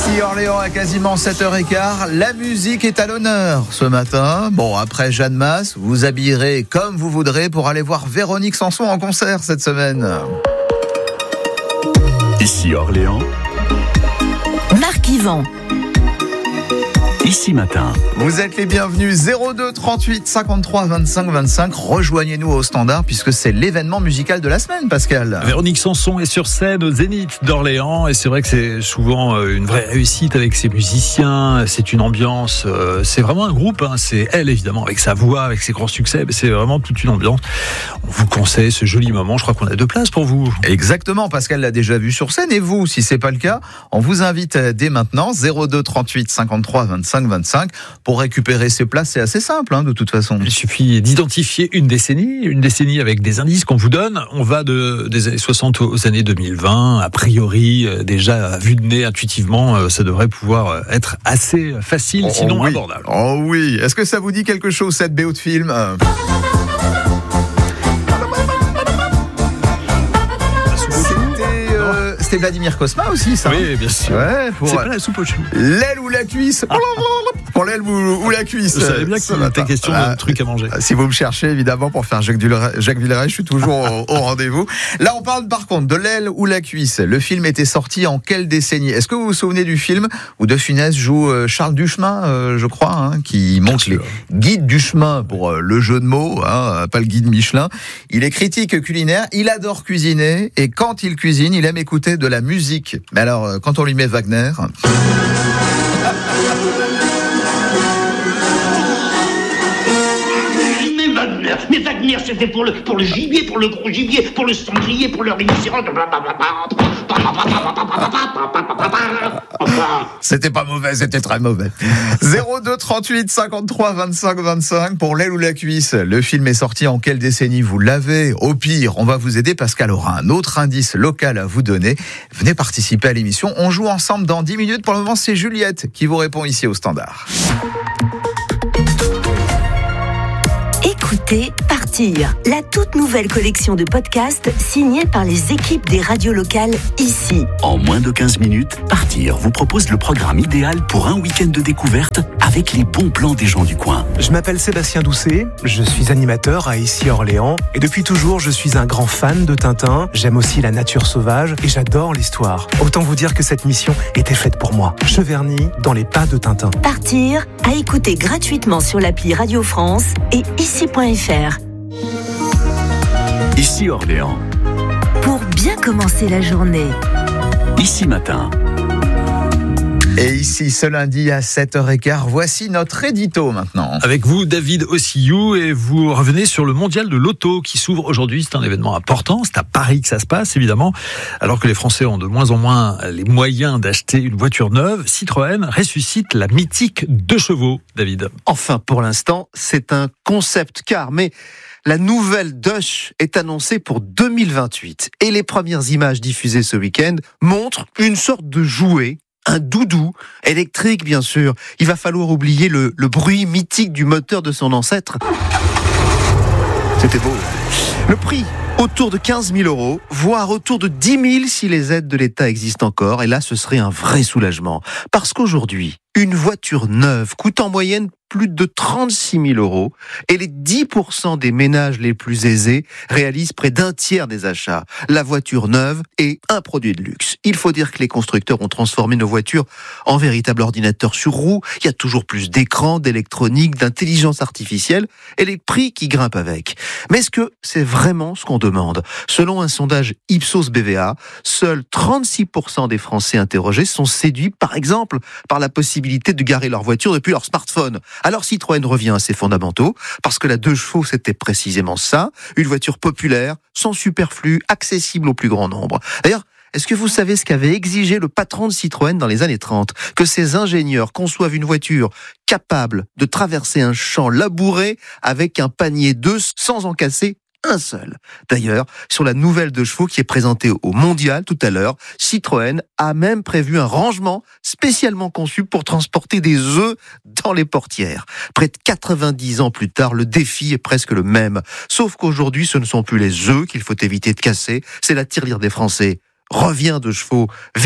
Ici Orléans à quasiment 7h15, la musique est à l'honneur ce matin. Bon, après Jeanne Masse, vous habillerez comme vous voudrez pour aller voir Véronique Sanson en concert cette semaine. Ici Orléans, Marc Yvan. Ici Matin. Vous êtes les bienvenus, 02 38 53 25 25. Rejoignez-nous au standard puisque c'est l'événement musical de la semaine, Pascal. Véronique Sanson est sur scène au Zénith d'Orléans et c'est vrai que c'est souvent une vraie réussite avec ses musiciens, c'est une ambiance, c'est vraiment un groupe, hein. C'est elle évidemment avec sa voix, avec ses grands succès, mais c'est vraiment toute une ambiance. On vous conseille ce joli moment, je crois qu'on a 2 places pour vous. Exactement, Pascal l'a déjà vu sur scène et vous, si c'est pas le cas, on vous invite dès maintenant, 02 38 53 25 25. Pour récupérer ces places, c'est assez simple, hein, de toute façon. Il suffit d'identifier une décennie avec des indices qu'on vous donne. On va des années 60 aux années 2020. A priori, déjà, vu de nez, intuitivement, ça devrait pouvoir être assez facile, sinon oui. abordable. Oh oui, est-ce que ça vous dit quelque chose, cette BO de film ? C'était Vladimir Cosma aussi, ça. Oui, bien sûr. Ouais, C'est pas la soupe aux choux. L'aile ou la cuisse. Pour l'aile ou la cuisse. Vous savez bien qu'il était question de trucs à manger. Si vous me cherchez, évidemment, pour faire Jacques Villeray, je suis toujours au rendez-vous. Là, on parle par contre de l'aile ou la cuisse. Le film était sorti en quelle décennie ? Est-ce que vous vous souvenez du film où De Funès joue Charles Duchemin, je crois, hein, qui montre les guides du chemin pour le jeu de mots, hein, pas le guide Michelin. Il est critique culinaire, il adore cuisiner et quand il cuisine, il aime écouter de la musique. Mais alors, quand on lui met Wagner... Mais Wagner, c'était pour le gibier, pour le gros gibier, pour le sanglier, pour le rhinocéros. C'était pas mauvais, c'était très mauvais. 02 38 53 25 25 pour l'aile ou la cuisse. Le film est sorti en quelle décennie ? Vous l'avez ? Au pire, on va vous aider parce qu'elle aura un autre indice local à vous donner. Venez participer à l'émission. On joue ensemble dans 10 minutes. Pour le moment, c'est Juliette qui vous répond ici au standard. Écoutez Partir, la toute nouvelle collection de podcasts signée par les équipes des radios locales ici. En moins de 15 minutes, Partir vous propose le programme idéal pour un week-end de découverte avec les bons plans des gens du coin. Je m'appelle Sébastien Doucet, je suis animateur à Ici Orléans et depuis toujours je suis un grand fan de Tintin. J'aime aussi la nature sauvage et j'adore l'histoire. Autant vous dire que cette mission était faite pour moi. Cheverny dans les pas de Tintin. Partir, à écouter gratuitement sur l'appli Radio France et ici.fr. Ici Orléans. Pour bien commencer la journée. Ici Matin. Et ici, ce lundi à 7h15, voici notre édito maintenant. Avec vous, David Ossillou, et vous revenez sur le mondial de l'auto qui s'ouvre aujourd'hui. C'est un événement important. C'est à Paris que ça se passe, évidemment. Alors que les Français ont de moins en moins les moyens d'acheter une voiture neuve, Citroën ressuscite la mythique 2 chevaux, David. Enfin, pour l'instant, c'est un concept car, mais la nouvelle Dush est annoncée pour 2028. Et les premières images diffusées ce week-end montrent une sorte de jouet, un doudou, électrique bien sûr. Il va falloir oublier le bruit mythique du moteur de son ancêtre. C'était beau. Le prix, autour de 15 000 €, voire autour de 10 000 si les aides de l'État existent encore. Et là, ce serait un vrai soulagement. Parce qu'aujourd'hui, une voiture neuve coûte en moyenne plus de 36 000 € et les 10% des ménages les plus aisés réalisent près d'un tiers des achats. La voiture neuve est un produit de luxe. Il faut dire que les constructeurs ont transformé nos voitures en véritables ordinateurs sur roues. Il y a toujours plus d'écrans, d'électronique, d'intelligence artificielle et les prix qui grimpent avec. Mais est-ce que c'est vraiment ce qu'on demande ? Selon un sondage Ipsos BVA, seuls 36% des Français interrogés sont séduits, par exemple, par la possibilité de garer leur voiture depuis leur smartphone. Alors Citroën revient à ses fondamentaux, parce que la 2 chevaux, c'était précisément ça, une voiture populaire, sans superflu, accessible au plus grand nombre. D'ailleurs, est-ce que vous savez ce qu'avait exigé le patron de Citroën dans les années 30 ? Que ses ingénieurs conçoivent une voiture capable de traverser un champ labouré avec un panier d'œufs sans en casser un seul. D'ailleurs, sur la nouvelle 2 chevaux qui est présentée au Mondial tout à l'heure, Citroën a même prévu un rangement spécialement conçu pour transporter des œufs dans les portières. Près de 90 ans plus tard, le défi est presque le même. Sauf qu'aujourd'hui, ce ne sont plus les œufs qu'il faut éviter de casser, c'est la tirelire des Français. Reviens 2 chevaux, vite,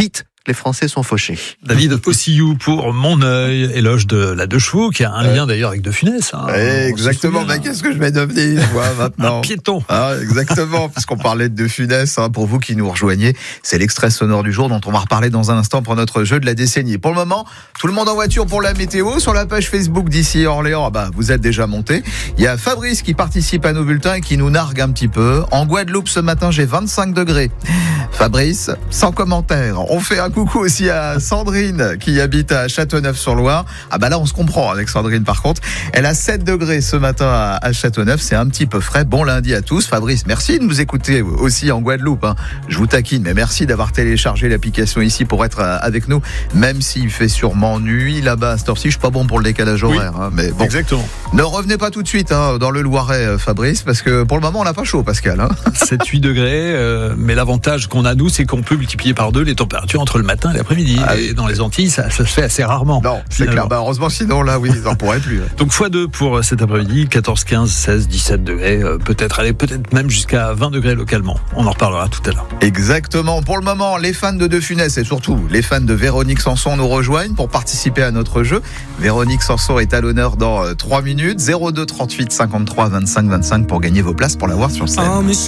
les Français sont fauchés. David Ossillou pour Mon œil, éloge de la Deux Chevaux, qui a un lien d'ailleurs avec De Funès. Hein, exactement, mais qu'est-ce que je vais devenir moi, maintenant? Un piéton. Exactement, puisqu'on parlait de Funès, pour vous qui nous rejoignez, c'est l'extrait sonore du jour dont on va reparler dans un instant pour notre jeu de la décennie. Pour le moment, tout le monde en voiture pour la météo. Sur la page Facebook d'ici Orléans, vous êtes déjà monté. Il y a Fabrice qui participe à nos bulletins et qui nous nargue un petit peu. En Guadeloupe ce matin, j'ai 25 degrés. Fabrice, sans commentaire. On fait un coucou aussi à Sandrine qui habite à Châteauneuf-sur-Loire. Là on se comprend avec Sandrine par contre. Elle a 7 degrés ce matin à Châteauneuf, c'est un petit peu frais. Bon lundi à tous. Fabrice, merci de nous écouter aussi en Guadeloupe. Je vous taquine, mais merci d'avoir téléchargé l'application ici pour être avec nous, même s'il fait sûrement nuit là-bas à cette heure-ci. Je suis pas bon pour le décalage horaire. Mais bon. Exactement. Ne revenez pas tout de suite dans le Loiret, Fabrice, parce que pour le moment on n'a pas chaud, Pascal. 7-8 degrés, mais l'avantage qu'on a nous, c'est qu'on peut multiplier par 2 les températures entre le matin et l'après-midi. Et dans les Antilles, ça se fait assez rarement. Non, c'est clair. Heureusement, sinon là, oui, ils n'en pourraient plus. Donc x2 pour cet après-midi, 14, 15, 16, 17 degrés, peut-être même jusqu'à 20 degrés localement. On en reparlera tout à l'heure. Exactement. Pour le moment, les fans de Funès et surtout les fans de Véronique Sanson nous rejoignent pour participer à notre jeu. Véronique Sanson est à l'honneur dans 3 minutes. 02 38 53 25 25 pour gagner vos places pour la voir sur scène.